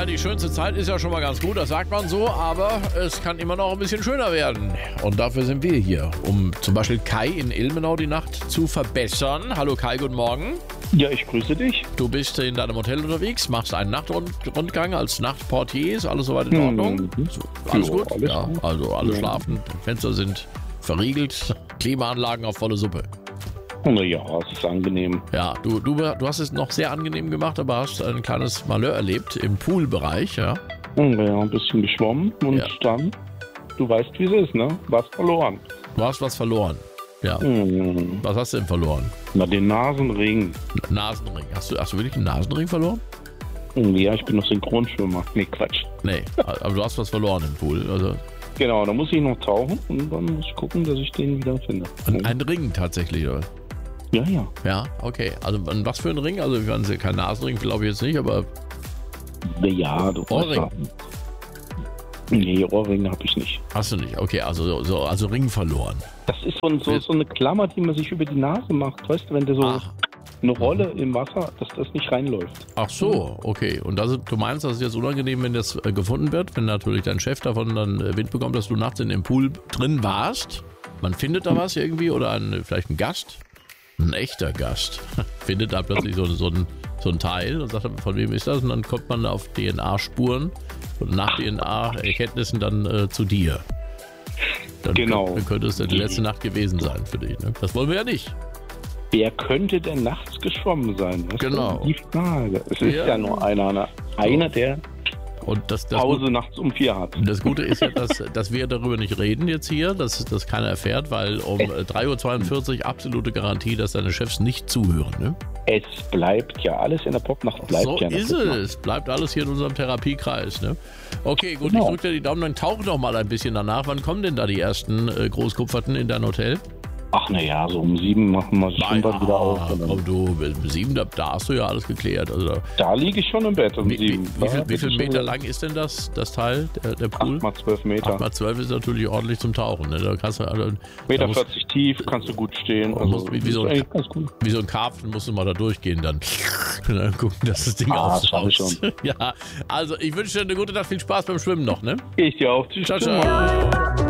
Ja, die schönste Zeit ist ja schon mal ganz gut, das sagt man so, aber es kann immer noch ein bisschen schöner werden. Und dafür sind wir hier, um zum Beispiel Kai in Ilmenau die Nacht zu verbessern. Hallo Kai, guten Morgen. Ja, ich grüße dich. Du bist in deinem Hotel unterwegs, machst einen Nachtrundgang als Nachtportier, ist alles soweit in Ordnung? Alles gut? Alles ja, gut. also alle schlafen, Fenster sind verriegelt, Klimaanlagen auf volle Suppe. Naja, es ist angenehm. Ja, du hast es noch sehr angenehm gemacht, aber hast ein kleines Malheur erlebt im Poolbereich, ja? Ja, ein bisschen geschwommen und Ja. dann, du weißt, wie es ist, ne? Was verloren. Du hast was verloren. Ja. Was hast du denn verloren? Na, den Nasenring. Nasenring. Hast du wirklich einen Nasenring verloren? Ja, ich bin noch Synchronschwimmer. Nee, Quatsch. Nee, aber du hast was verloren im Pool. Also Genau, da muss ich noch tauchen und dann muss ich gucken, dass ich den wieder finde. ein Ring tatsächlich, oder? Ja, ja. Ja, okay. Also was für ein Ring? Also kein Nasenring, glaube ich jetzt nicht, aber Ja, du Ohrring. Nee, Ohrringe habe ich nicht. hast du nicht. Okay, also Ring verloren. Das ist so eine Klammer, die man sich über die Nase macht. Weißt du, wenn du so Ach. eine Rolle im Wasser, dass das nicht reinläuft. Ach so, okay. Und du meinst, das ist jetzt unangenehm, wenn das gefunden wird, wenn natürlich dein Chef davon dann Wind bekommt, dass du nachts in dem Pool drin warst? Man findet da was irgendwie oder vielleicht ein Gast? Ein echter Gast findet da plötzlich so ein Teil und sagt, von wem ist das? Und dann kommt man auf DNA-Spuren und nach DNA-Erkenntnissen dann zu dir. Dann Genau. Dann könnte es dann die letzte Nacht gewesen sein für dich. Ne? Das wollen wir ja nicht. Wer könnte denn nachts geschwommen sein? Weißt Genau. du? Die Frage. Es ist ja nur einer, der Und das Pause nachts um 4 hat. Das Gute ist ja, dass wir darüber nicht reden jetzt hier, dass das keiner erfährt, weil um 3.42 Uhr absolute Garantie, dass deine Chefs nicht zuhören. Ne? Es bleibt ja alles in der Popnacht. Bleibt So ja in der ist Popnacht. es. Bleibt alles hier in unserem Therapiekreis. Ne? Okay, gut, Genau. ich drücke dir die Daumen, dann tauch doch mal ein bisschen danach. Wann kommen denn da die ersten Großkupferten in dein Hotel? Ach naja, so um 7 machen wir schon bald wieder auf. Und dann- Komm du, um 7, da hast du ja alles geklärt. Also, Da liege ich schon im Bett um wie 7. viel Meter lang ist denn das Teil, der Pool? 8 mal 12 Meter. 8x12 ist natürlich ordentlich zum Tauchen. Ne? Da kannst du, Meter da 40 tief, kannst du gut stehen. wie so ist ein eigentlich ganz gut. Wie so ein Karpfen musst du mal da durchgehen dann. Und dann gucken, dass das Ding das schaff ich aufsaust. Ja, also ich wünsche dir eine gute Nacht, viel Spaß beim Schwimmen noch, ne? Ich dir auch. Tschüss. Ciao, ciao.